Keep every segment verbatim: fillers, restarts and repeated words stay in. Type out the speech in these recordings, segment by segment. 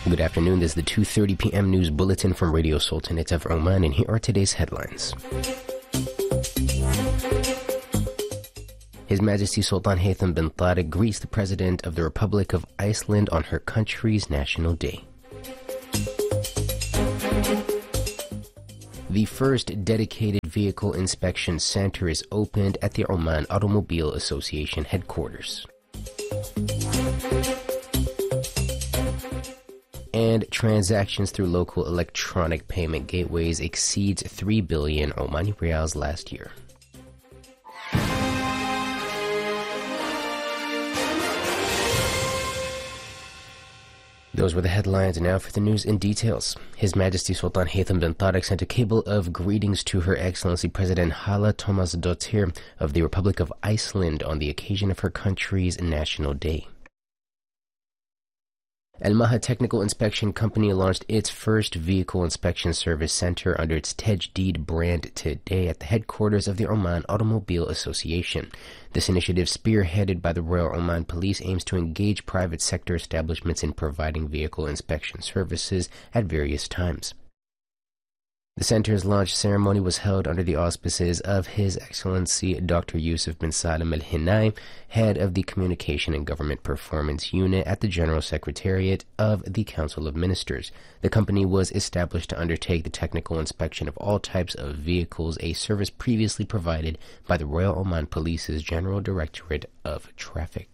Good afternoon, this is the two thirty p m news bulletin from Radio Sultanate of Oman, and here are today's headlines. His Majesty Sultan Haytham bin Tariq greets the President of the Republic of Iceland on her country's National Day. The first dedicated vehicle inspection center is opened at the Oman Automobile Association headquarters. And transactions through local electronic payment gateways exceeds three billion Omani Riyals last year. Those were the headlines, and now for the news in details. His Majesty Sultan Haytham bin Tariq sent a cable of greetings to Her Excellency President Hala Tómasdóttir of the Republic of Iceland on the occasion of her country's National Day. Al Maha Technical Inspection Company launched its first vehicle inspection service center under its Tajdeed brand today at the headquarters of the Oman Automobile Association. This initiative, spearheaded by the Royal Oman Police, aims to engage private sector establishments in providing vehicle inspection services at various times. The center's launch ceremony was held under the auspices of His Excellency Doctor Yusuf bin Salim Al Hinai, head of the Communication and Government Performance Unit at the General Secretariat of the Council of Ministers. The company was established to undertake the technical inspection of all types of vehicles, a service previously provided by the Royal Oman Police's General Directorate of Traffic.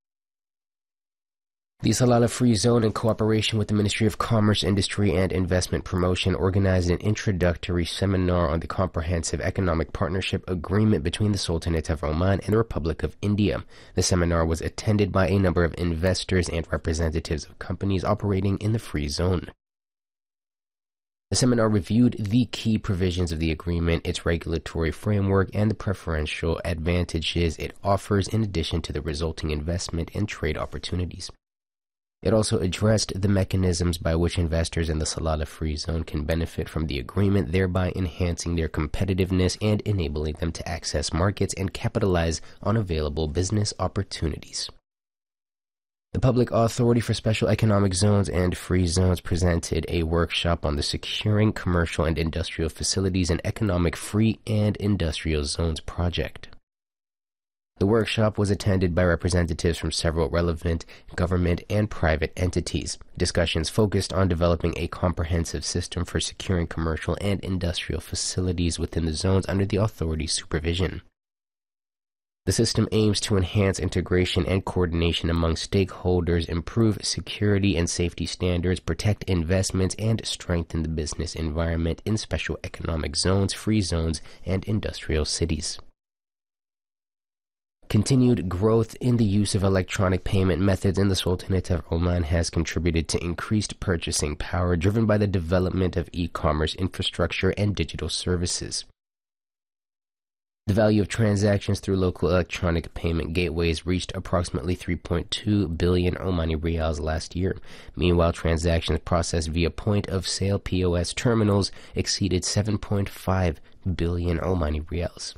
The Salalah Free Zone, in cooperation with the Ministry of Commerce, Industry and Investment Promotion, organized an introductory seminar on the Comprehensive Economic Partnership Agreement between the Sultanate of Oman and the Republic of India. The seminar was attended by a number of investors and representatives of companies operating in the Free Zone. The seminar reviewed the key provisions of the agreement, its regulatory framework, and the preferential advantages it offers in addition to the resulting investment and trade opportunities. It also addressed the mechanisms by which investors in the Salalah Free Zone can benefit from the agreement, thereby enhancing their competitiveness and enabling them to access markets and capitalize on available business opportunities. The Public Authority for Special Economic Zones and Free Zones presented a workshop on the Securing Commercial and Industrial Facilities in Economic Free and Industrial Zones project. The workshop was attended by representatives from several relevant government and private entities. Discussions focused on developing a comprehensive system for securing commercial and industrial facilities within the zones under the authority's supervision. The system aims to enhance integration and coordination among stakeholders, improve security and safety standards, protect investments, and strengthen the business environment in special economic zones, free zones, and industrial cities. Continued growth in the use of electronic payment methods in the Sultanate of Oman has contributed to increased purchasing power driven by the development of e-commerce infrastructure and digital services. The value of transactions through local electronic payment gateways reached approximately three point two billion Omani Riyals last year. Meanwhile, transactions processed via point-of-sale P O S terminals exceeded seven point five billion Omani Riyals.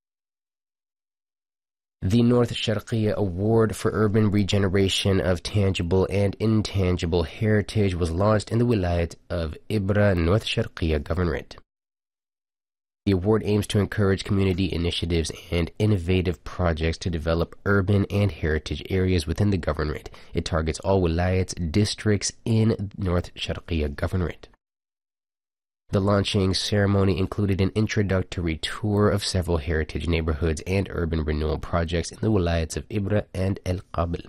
The North Sharqiya Award for Urban Regeneration of Tangible and Intangible Heritage was launched in the Wilayat of Ibra, North Sharqiya Governorate. The award aims to encourage community initiatives and innovative projects to develop urban and heritage areas within the governorate. It targets all wilayats districts in North Sharqiya Governorate. The launching ceremony included an introductory tour of several heritage neighborhoods and urban renewal projects in the wilayats of Ibra and El Qabl.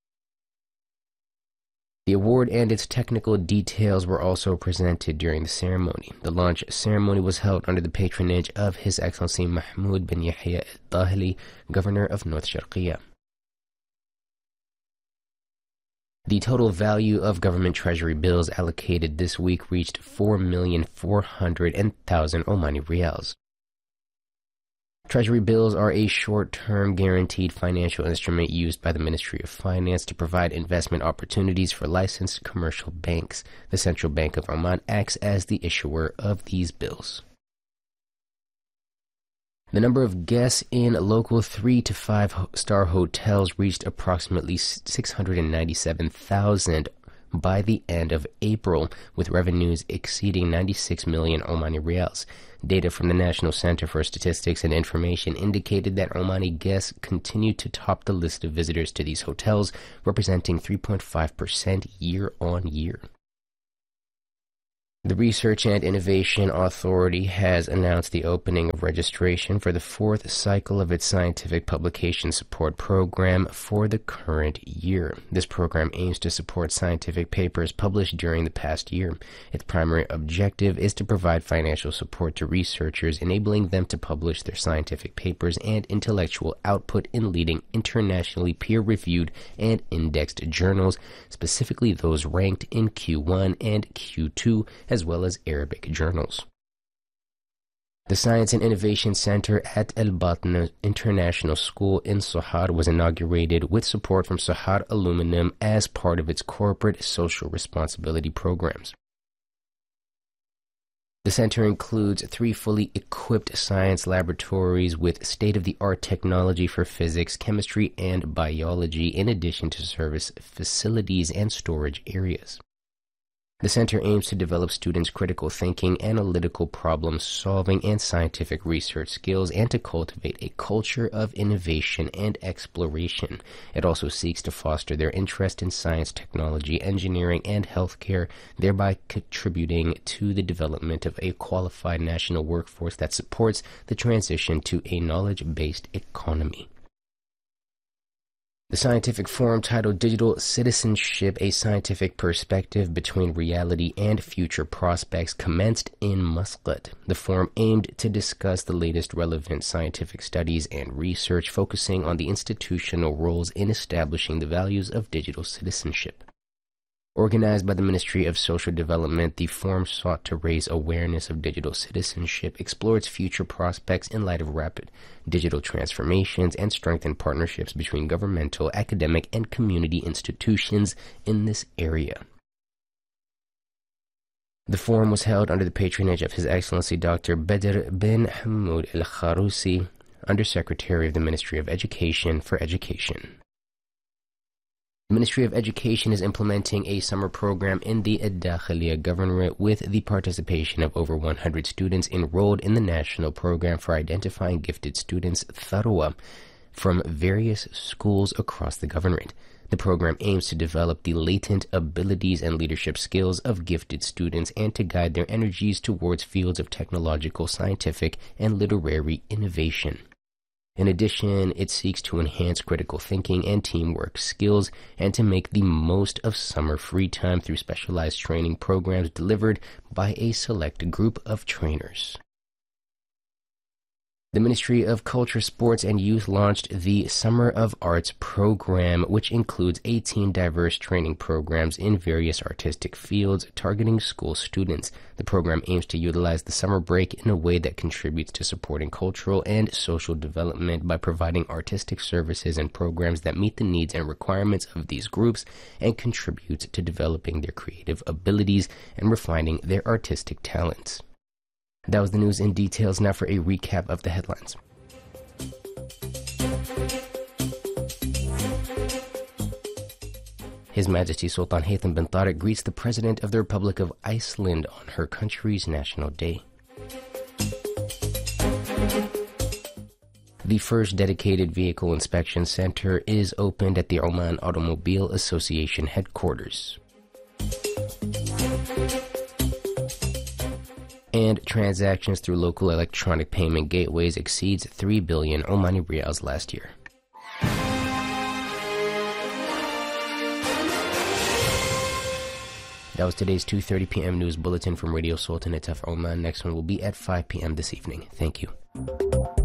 The award and its technical details were also presented during the ceremony. The launch ceremony was held under the patronage of His Excellency Mahmoud bin Yahya al-Tahili, Governor of North Sharqiya. The total value of government treasury bills allocated this week reached four million four hundred thousand Omani Riyals. Treasury bills are a short-term guaranteed financial instrument used by the Ministry of Finance to provide investment opportunities for licensed commercial banks. The Central Bank of Oman acts as the issuer of these bills. The number of guests in local three to five star hotels reached approximately six hundred ninety-seven thousand by the end of April, with revenues exceeding ninety-six million Omani Riyals. Data from the National Center for Statistics and Information indicated that Omani guests continued to top the list of visitors to these hotels, representing three point five percent year on year. The Research and Innovation Authority has announced the opening of registration for the fourth cycle of its Scientific Publication Support Program for the current year. This program aims to support scientific papers published during the past year. Its primary objective is to provide financial support to researchers, enabling them to publish their scientific papers and intellectual output in leading internationally peer-reviewed and indexed journals, specifically those ranked in Q one and Q two, as well as Arabic journals. The Science and Innovation Center at Al Batna International School in Sohar was inaugurated with support from Sohar Aluminum as part of its corporate social responsibility programs. The center includes three fully equipped science laboratories with state-of-the-art technology for physics, chemistry, and biology, in addition to service facilities and storage areas. The center aims to develop students' critical thinking, analytical problem solving, and scientific research skills, and to cultivate a culture of innovation and exploration. It also seeks to foster their interest in science, technology, engineering, and healthcare, thereby contributing to the development of a qualified national workforce that supports the transition to a knowledge-based economy. The scientific forum, titled Digital Citizenship, A Scientific Perspective Between Reality and Future Prospects, commenced in Muscat. The forum aimed to discuss the latest relevant scientific studies and research, focusing on the institutional roles in establishing the values of digital citizenship. Organized by the Ministry of Social Development, the forum sought to raise awareness of digital citizenship, explore its future prospects in light of rapid digital transformations, and strengthen partnerships between governmental, academic, and community institutions in this area. The forum was held under the patronage of His Excellency Doctor Badr bin Hammoud Al Kharousi, Undersecretary of the Ministry of Education for Education. The Ministry of Education is implementing a summer program in the Dakhiliya Governorate with the participation of over one hundred students enrolled in the National Program for Identifying Gifted Students, Tharwa, from various schools across the Governorate. The program aims to develop the latent abilities and leadership skills of gifted students and to guide their energies towards fields of technological, scientific, and literary innovation. In addition, it seeks to enhance critical thinking and teamwork skills and to make the most of summer free time through specialized training programs delivered by a select group of trainers. The Ministry of Culture, Sports, and Youth launched the Summer of Arts program, which includes eighteen diverse training programs in various artistic fields targeting school students. The program aims to utilize the summer break in a way that contributes to supporting cultural and social development by providing artistic services and programs that meet the needs and requirements of these groups and contribute to developing their creative abilities and refining their artistic talents. That was the news in details. Now for a recap of the headlines. His Majesty Sultan Haytham bin Tariq greets the President of the Republic of Iceland on her country's National Day. The first dedicated vehicle inspection center is opened at the Oman Automobile Association headquarters. And transactions through local electronic payment gateways exceeds three billion Omani Riyals last year. That was today's two thirty p m news bulletin from Radio Sultanate of Oman. Next one will be at five p m this evening. Thank you.